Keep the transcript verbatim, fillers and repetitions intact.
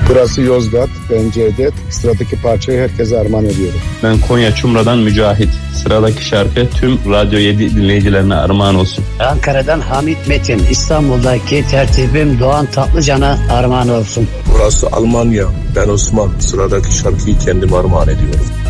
Burası Yozgat, ben Cevdet. Sıradaki parçayı herkese armağan ediyorum. Ben Konya Çumra'dan Mücahit. Sıradaki şarkı tüm Radyo yedi dinleyicilerine armağan olsun. Ankara'dan Hamit Metin. İstanbul'daki tertibim Doğan Tatlıcan'a armağan olsun. Burası Almanya, ben Osman. Sıradaki şarkıyı kendim armağan ediyorum.